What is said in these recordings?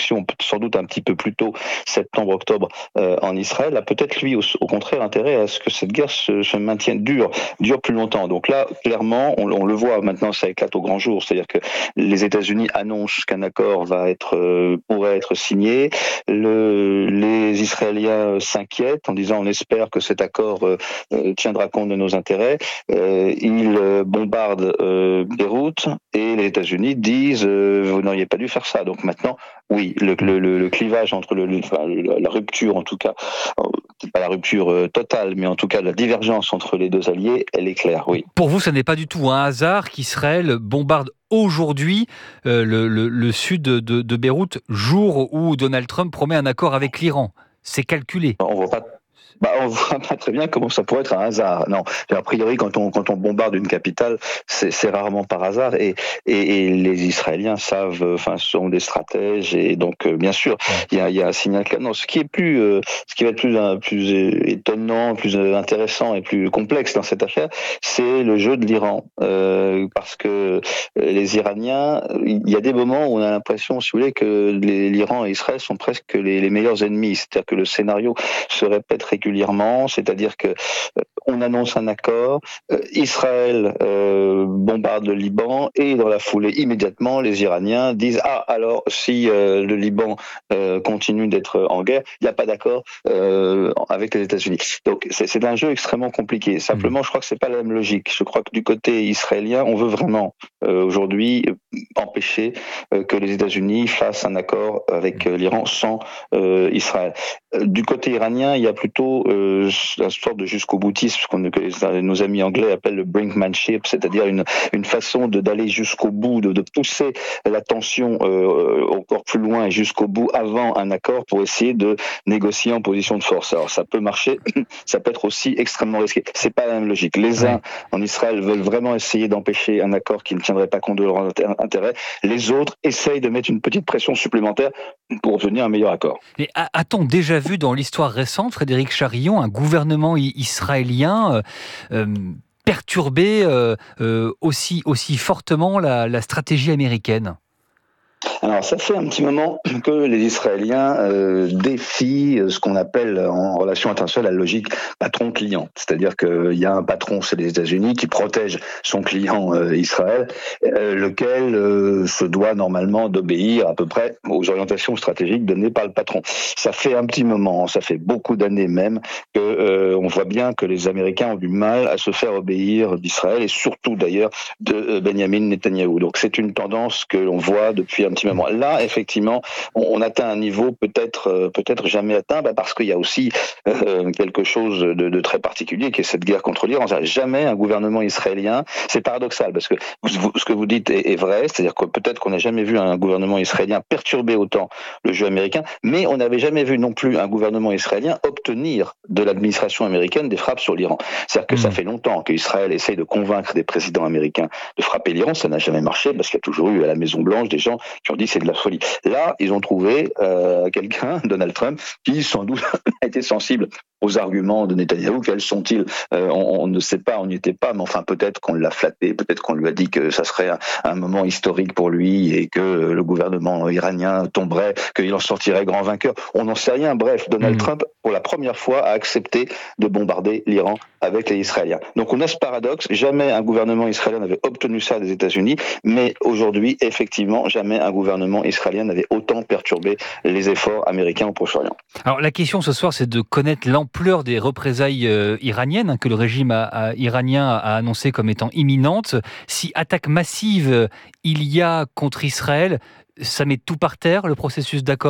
agression sans doute un petit peu plus tôt, septembre-octobre, en Israël, a peut-être lui au contraire intérêt à ce que cette guerre se maintienne dure plus longtemps. Donc là, clairement, on le voit maintenant, ça éclate au grand jour, c'est-à-dire que les États-Unis annoncent qu'un accord pourrait être signé. Les Israéliens s'inquiètent en disant on espère que cet accord tiendra compte de nos intérêts. Ils bombardent Beyrouth et les États-Unis disent vous n'auriez pas dû faire ça. Donc maintenant, oui, le clivage entre la rupture en tout cas, pas la rupture totale, mais en tout cas la divergence entre les deux alliés, elle est claire, oui. Pour vous, ce n'est pas du tout un hasard qu'Israël bombarde aujourd'hui le sud de Beyrouth, jour où Donald Trump promet un accord avec l'Iran. C'est calculé. On voit pas très bien comment ça pourrait être un hasard. Non, a priori, quand on bombarde une capitale, c'est rarement par hasard. Et les Israéliens savent, sont des stratèges. Et donc, bien sûr, il y a un signal clair. Non, ce qui va être plus étonnant, plus intéressant et plus complexe dans cette affaire, c'est le jeu de l'Iran, parce que les Iraniens, il y a des moments où on a l'impression, si vous voulez, que l'Iran et Israël sont presque les meilleurs ennemis. C'est-à-dire que le scénario se répète régulièrement, c'est-à-dire que on annonce un accord, Israël bombarde le Liban et dans la foulée immédiatement les Iraniens disent alors si le Liban continue d'être en guerre, il n'y a pas d'accord avec les États-Unis. Donc c'est un jeu extrêmement compliqué. Simplement, je crois que c'est pas la même logique. Je crois que du côté israélien, on veut vraiment aujourd'hui empêcher que les États-Unis fassent un accord avec l'Iran sans Israël. Du côté iranien, il y a plutôt une sorte de jusqu'au boutisme, que nos amis anglais appellent le brinkmanship, c'est-à-dire une façon d'aller jusqu'au bout, de pousser la tension encore plus loin et jusqu'au bout avant un accord pour essayer de négocier en position de force. Alors ça peut marcher, ça peut être aussi extrêmement risqué. C'est pas la même logique. Les uns en Israël veulent vraiment essayer d'empêcher un accord qui ne tiendrait pas compte de leurs intérêts. Les autres essayent de mettre une petite pression supplémentaire pour obtenir un meilleur accord. Mais a-t-on déjà vu dans l'histoire récente, Frédéric Charillon, un gouvernement israélien perturber aussi fortement la stratégie américaine ? Alors, ça fait un petit moment que les Israéliens défient ce qu'on appelle en relation internationale la logique patron-client. C'est-à-dire qu'il y a un patron, c'est les États-Unis, qui protège son client Israël, lequel se doit normalement d'obéir à peu près aux orientations stratégiques données par le patron. Ça fait un petit moment, ça fait beaucoup d'années même, que on voit bien que les Américains ont du mal à se faire obéir d'Israël et surtout d'ailleurs de Benjamin Netanyahou. Donc c'est une tendance que l'on voit depuis un petit moment. Là, effectivement, on atteint un niveau peut-être jamais atteint, parce qu'il y a aussi quelque chose de très particulier qui est cette guerre contre l'Iran. Jamais un gouvernement israélien, c'est paradoxal parce que ce que vous dites est vrai, c'est-à-dire que peut-être qu'on n'a jamais vu un gouvernement israélien perturber autant le jeu américain, mais on n'avait jamais vu non plus un gouvernement israélien obtenir de l'administration américaine des frappes sur l'Iran. C'est-à-dire que ça fait longtemps qu'Israël essaye de convaincre des présidents américains de frapper l'Iran, ça n'a jamais marché parce qu'il y a toujours eu à la Maison-Blanche des gens qui ont dit c'est de la folie. Là, ils ont trouvé quelqu'un, Donald Trump, qui sans doute a été sensible aux arguments de Netanyahou. Quels sont-ils ? On ne sait pas, on n'y était pas, mais enfin peut-être qu'on l'a flatté, peut-être qu'on lui a dit que ça serait un moment historique pour lui et que le gouvernement iranien tomberait, qu'il en sortirait grand vainqueur. On n'en sait rien. Bref, Donald Trump, pour la première fois, a accepté de bombarder l'Iran avec les Israéliens. Donc on a ce paradoxe, jamais un gouvernement israélien n'avait obtenu ça des États-Unis, mais aujourd'hui, effectivement, jamais un gouvernement israélien n'avait autant perturbé les efforts américains au Proche-Orient. Alors la question ce soir, c'est de connaître l'ampleur des représailles iraniennes que le régime iranien a annoncé comme étant imminentes. Si attaque massive il y a contre Israël, ça met tout par terre, le processus d'accord ?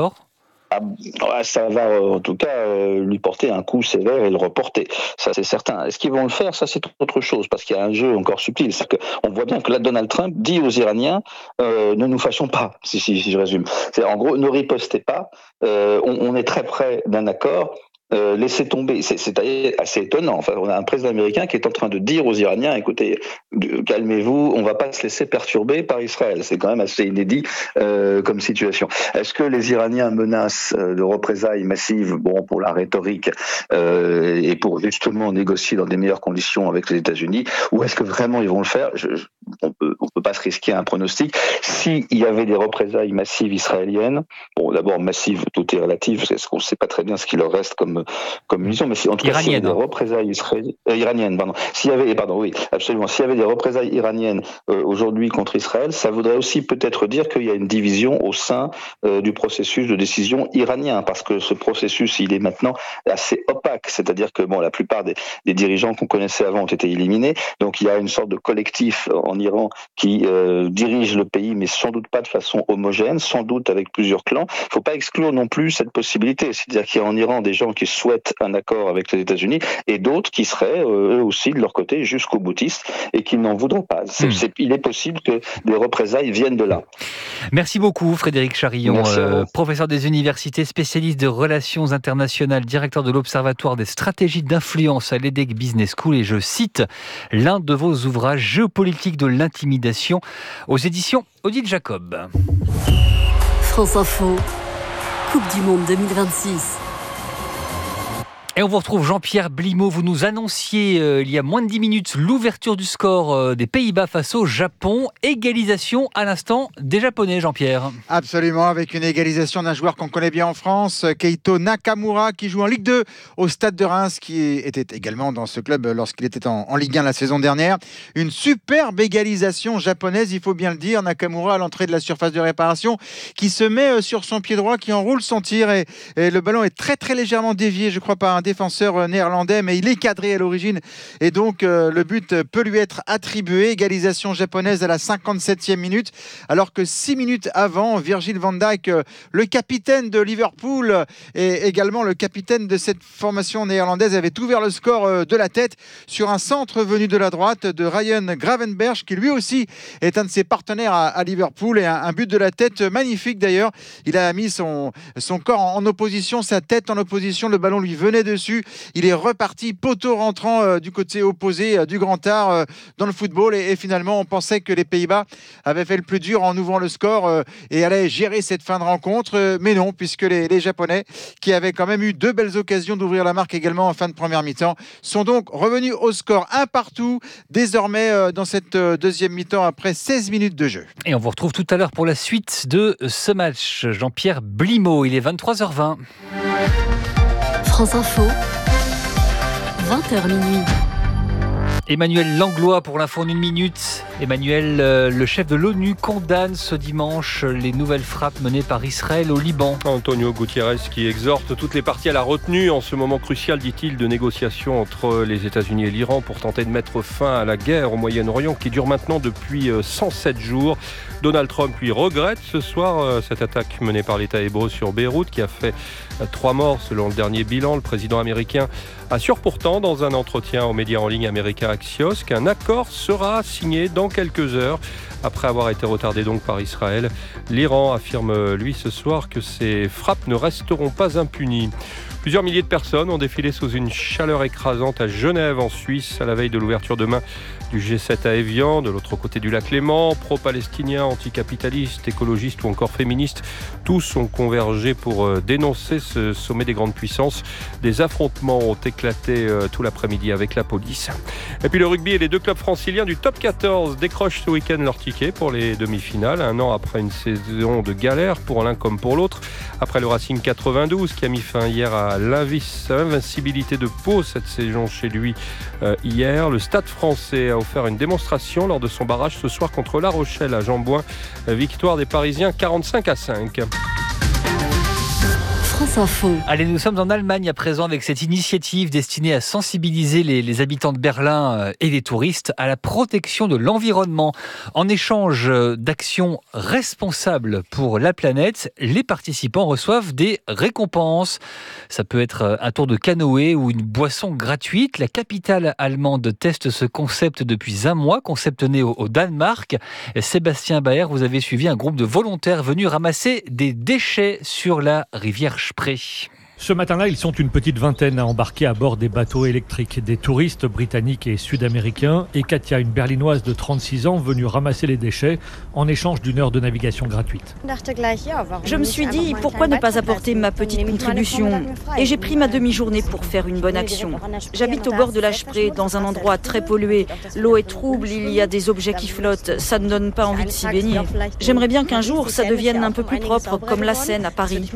Ça va en tout cas lui porter un coup sévère et le reporter, ça c'est certain. Est-ce qu'ils vont le faire ? Ça c'est autre chose, parce qu'il y a un jeu encore subtil. On voit bien que là Donald Trump dit aux Iraniens ne nous fâchons pas, si je résume. C'est en gros ne ripostez pas, on est très près d'un accord. Laisser tomber, c'est assez étonnant. Enfin, on a un président américain qui est en train de dire aux Iraniens, écoutez, calmez-vous, on ne va pas se laisser perturber par Israël. C'est quand même assez inédit comme situation. Est-ce que les Iraniens menacent de représailles massives, pour la rhétorique et pour justement négocier dans des meilleures conditions avec les États-Unis, ou est-ce que vraiment ils vont le faire ? on peut pas se risquer à un pronostic. S'il y avait des représailles massives israéliennes, bon, d'abord massives, tout est relatif, parce qu'on ne sait pas très bien ce qu'il leur reste comme munitions, mais en tout cas, s'il y avait des représailles iraniennes, s'il y avait des représailles iraniennes aujourd'hui contre Israël, ça voudrait aussi peut-être dire qu'il y a une division au sein du processus de décision iranien, parce que ce processus, il est maintenant assez opaque, c'est-à-dire que la plupart des dirigeants qu'on connaissait avant ont été éliminés, donc il y a une sorte de collectif en Iran qui dirige le pays, mais sans doute pas de façon homogène, sans doute avec plusieurs clans. Il ne faut pas exclure non plus cette possibilité, c'est-à-dire qu'il y a en Iran des gens qui souhaitent un accord avec les États-Unis et d'autres qui seraient eux aussi de leur côté jusqu'au boutiste et qui n'en voudraient pas. Il est possible que des représailles viennent de là. Merci beaucoup Frédéric Charillon, professeur des universités, spécialiste de relations internationales, directeur de l'Observatoire des stratégies d'influence à l'EDEC Business School, et je cite l'un de vos ouvrages, Géopolitique de l'intimidation, aux éditions Odile Jacob. France Info, Coupe du Monde 2026. Et on vous retrouve Jean-Pierre Blimaud. Vous nous annonciez il y a moins de 10 minutes l'ouverture du score des Pays-Bas face au Japon. Égalisation à l'instant des Japonais, Jean-Pierre. Absolument, avec une égalisation d'un joueur qu'on connaît bien en France, Keito Nakamura, qui joue en Ligue 2 au Stade de Reims, qui était également dans ce club lorsqu'il était en Ligue 1 la saison dernière. Une superbe égalisation japonaise, il faut bien le dire. Nakamura à l'entrée de la surface de réparation, qui se met sur son pied droit, qui enroule son tir et le ballon est très très légèrement dévié, je crois, par un défenseur néerlandais, mais il est cadré à l'origine et donc le but peut lui être attribué. Égalisation japonaise à la 57e minute, alors que 6 minutes avant, Virgil van Dijk, le capitaine de Liverpool et également le capitaine de cette formation néerlandaise, avait ouvert le score de la tête sur un centre venu de la droite de Ryan Gravenberch, qui lui aussi est un de ses partenaires à Liverpool, et un but de la tête magnifique d'ailleurs. Il a mis son corps en opposition, sa tête en opposition, le ballon lui venait dessus. Il est reparti poteau rentrant du côté opposé du grand art dans le football, et finalement on pensait que les Pays-Bas avaient fait le plus dur en ouvrant le score et allaient gérer cette fin de rencontre, mais non, puisque les Japonais, qui avaient quand même eu 2 belles occasions d'ouvrir la marque également en fin de première mi-temps, sont donc revenus au score 1-1 désormais dans cette deuxième mi-temps après 16 minutes de jeu. Et on vous retrouve tout à l'heure pour la suite de ce match. Jean-Pierre Blimaud, il est 23h20. France Info, 20h minuit. Emmanuel Langlois pour l'info en 1 minute. Emmanuel, le chef de l'ONU condamne ce dimanche les nouvelles frappes menées par Israël au Liban. Antonio Guterres qui exhorte toutes les parties à la retenue en ce moment crucial, dit-il, de négociations entre les États-Unis et l'Iran pour tenter de mettre fin à la guerre au Moyen-Orient qui dure maintenant depuis 107 jours. Donald Trump, lui, regrette ce soir cette attaque menée par l'État hébreu sur Beyrouth qui a fait 3 morts selon le dernier bilan. Le président américain assure pourtant dans un entretien aux médias en ligne américains Axios qu'un accord sera signé dans quelques heures après avoir été retardé donc par Israël. L'Iran affirme lui ce soir que ces frappes ne resteront pas impunies. Plusieurs milliers de personnes ont défilé sous une chaleur écrasante à Genève en Suisse à la veille de l'ouverture demain du G7 à Évian, de l'autre côté du lac Léman. Pro-palestiniens, anticapitalistes, écologistes ou encore féministes, tous ont convergé pour dénoncer ce sommet des grandes puissances. Des affrontements ont éclaté tout l'après-midi avec la police. Et puis le rugby et les 2 clubs franciliens du top 14 décrochent ce week-end leur ticket pour les demi-finales, 1 an après une saison de galère pour l'un comme pour l'autre. Après le Racing 92 qui a mis fin hier à l'invincibilité de Pau cette saison chez lui hier, le Stade français a offert une démonstration lors de son barrage ce soir contre La Rochelle à Jean-Bouin. Victoire des Parisiens 45-5. France Info. Allez, nous sommes en Allemagne à présent avec cette initiative destinée à sensibiliser les habitants de Berlin et les touristes à la protection de l'environnement. En échange d'actions responsables pour la planète, les participants reçoivent des récompenses. Ça peut être un tour de canoë ou une boisson gratuite. La capitale allemande teste ce concept depuis 1 mois, concept né au Danemark. Sébastien Baer, vous avez suivi un groupe de volontaires venus ramasser des déchets sur la rivière Spree. Ce matin-là, ils sont une petite vingtaine à embarquer à bord des bateaux électriques, des touristes britanniques et sud-américains, et Katia, une berlinoise de 36 ans, venue ramasser les déchets en échange d'une heure de navigation gratuite. Je me suis dit, pourquoi ne pas apporter ma petite contribution ? Et j'ai pris ma demi-journée pour faire une bonne action. J'habite au bord de la Spree, dans un endroit très pollué. L'eau est trouble, il y a des objets qui flottent, ça ne donne pas envie de s'y baigner. J'aimerais bien qu'un jour, ça devienne un peu plus propre, comme la Seine à Paris.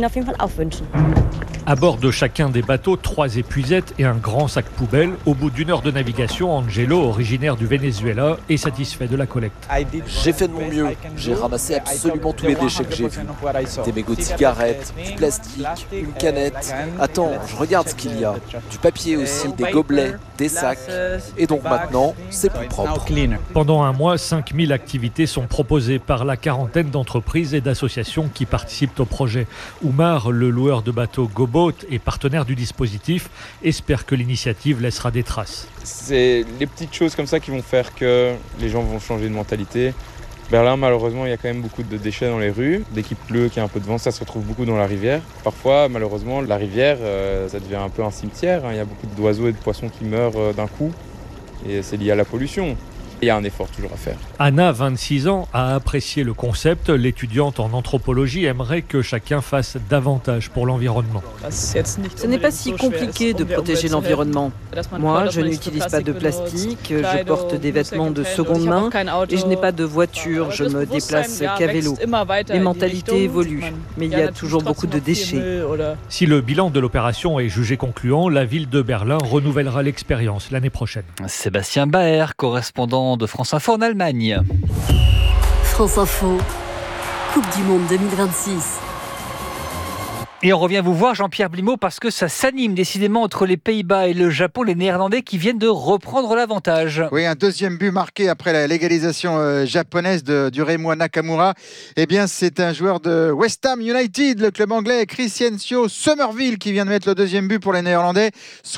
À bord de chacun des bateaux, 3 épuisettes et un grand sac poubelle. Au bout d'une heure de navigation, Angelo, originaire du Venezuela, est satisfait de la collecte. J'ai fait de mon mieux. J'ai ramassé absolument tous les déchets que j'ai vus. Des mégots de cigarettes, du plastique, une canette. Attends, je regarde ce qu'il y a. Du papier aussi, des gobelets, des sacs. Et donc maintenant, c'est plus propre. Pendant un mois, 5000 activités sont proposées par la quarantaine d'entreprises et d'associations qui participent au projet. Oumar, le loueur de bateaux GoBoat et partenaire du dispositif, espère que l'initiative laissera des traces. C'est les petites choses comme ça qui vont faire que les gens vont changer de mentalité. Berlin, malheureusement, il y a quand même beaucoup de déchets dans les rues. Dès qu'il pleut, qu'il y a un peu de vent, ça se retrouve beaucoup dans la rivière. Parfois, malheureusement, la rivière, ça devient un peu un cimetière. Il y a beaucoup d'oiseaux et de poissons qui meurent d'un coup. Et c'est lié à la pollution. Il y a un effort toujours à faire. Anna, 26 ans, a apprécié le concept. L'étudiante en anthropologie aimerait que chacun fasse davantage pour l'environnement. Ce n'est pas si compliqué de protéger l'environnement. Moi, je n'utilise pas de plastique, je porte des vêtements de seconde main et je n'ai pas de voiture, je me déplace qu'à vélo. Les mentalités évoluent, mais il y a toujours beaucoup de déchets. Si le bilan de l'opération est jugé concluant, la ville de Berlin renouvellera l'expérience l'année prochaine. Sébastien Baer, correspondant de France Info en Allemagne. France Info, Coupe du Monde 2026. Et on revient vous voir, Jean-Pierre Blimaud, parce que ça s'anime décidément entre les Pays-Bas et le Japon, les Néerlandais qui viennent de reprendre l'avantage. Oui, un deuxième but marqué après la légalisation japonaise du Rémois Nakamura. Eh bien, c'est un joueur de West Ham United, le club anglais, Christiancio Somerville, qui vient de mettre le deuxième but pour les Néerlandais.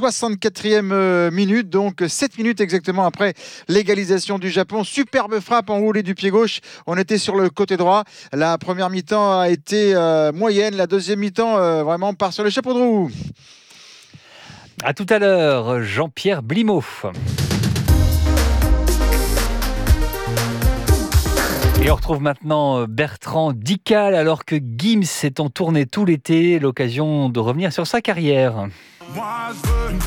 64e minute, donc 7 minutes exactement après l'égalisation du Japon. Superbe frappe enroulée du pied gauche. On était sur le côté droit. La première mi-temps a été moyenne. La deuxième mi-temps, vraiment part sur le chapeau de roue. À tout à l'heure, Jean-Pierre Blimaud. Et on retrouve maintenant Bertrand Dical, alors que Gims est en tournée tout l'été, l'occasion de revenir sur sa carrière. Moi je veux une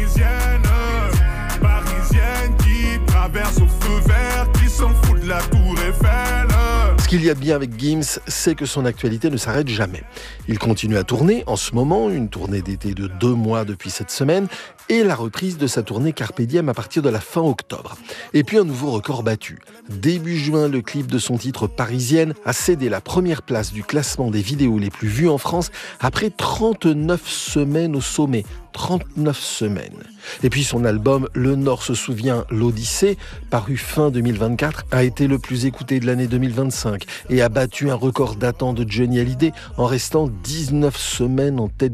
parisienne qui traverse au feu vert, qui s'en fout de la tour Eiffel. Ce qu'il y a de bien avec Gims, c'est que son actualité ne s'arrête jamais. Il continue à tourner en ce moment, une tournée d'été de 2 mois depuis cette semaine, et la reprise de sa tournée Carpe Diem à partir de la fin octobre. Et puis un nouveau record battu. Début juin, le clip de son titre Parisienne a cédé la première place du classement des vidéos les plus vues en France après 39 semaines au sommet. 39 semaines. Et puis son album Le Nord se souvient, l'Odyssée, paru fin 2024, a été le plus écouté de l'année 2025 et a battu un record datant de Johnny Hallyday en restant 19 semaines en tête